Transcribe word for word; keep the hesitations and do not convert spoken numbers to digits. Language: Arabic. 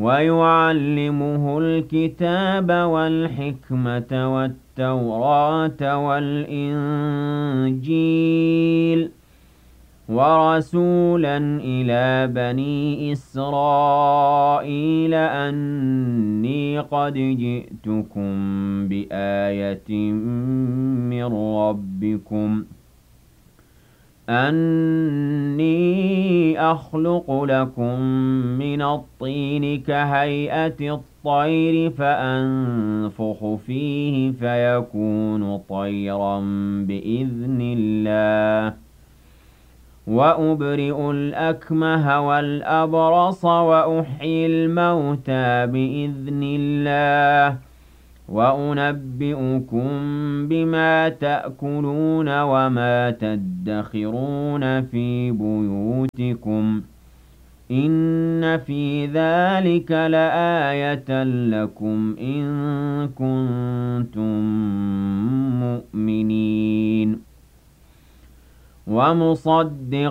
ويعلمه الكتاب والحكمة والتوراة والإنجيل ورسولا إلى بني إسرائيل أني قد جئتكم بآية من ربكم أني أخلق لكم من الطين كهيئة الطير فأنفخ فيه فيكون طيرا بإذن الله وأبرئ الأكمه والأبرص وأحيي الموتى بإذن الله وأنبئكم بما تأكلون وما تدخرون في بيوتكم إن في ذلك لآية لكم إن كنتم مؤمنين ومصدقا